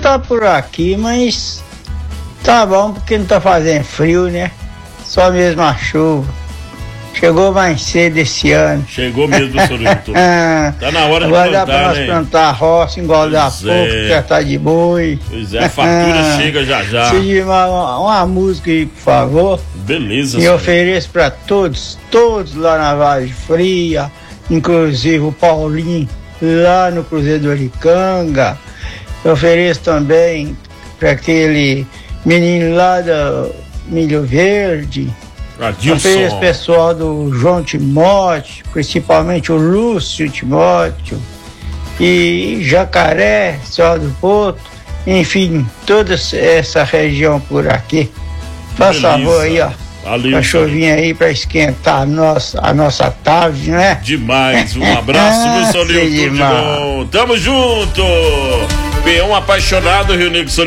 tá por aqui, mas tá bom porque não tá fazendo frio, né? Só mesmo a chuva. Chegou mais cedo esse ano. Chegou mesmo, senhor Hilton. Tá na hora de agora plantar, dá pra nós né? plantar roça, engordar pouco, já tá de boi. Pois é, a fartura chega já. Sidmar, uma música aí, por favor. Beleza, E senhor. ofereço pra todos lá na Vale Fria, inclusive o Paulinho lá no Cruzeiro do Oricanga. Eu ofereço também para aquele menino lá do Milho Verde. Ofereço pessoal do João Timóteo, principalmente o Lúcio Timóteo e Jacaré, Céu do Porto, enfim, toda essa região por aqui. Faz favor aí, ó. Valeu, a chuvinha aí pra esquentar a nossa tarde, né? Demais, um abraço, meu senhor Hilton, de bom. Tamo junto! Peão apaixonado, Rio Negro.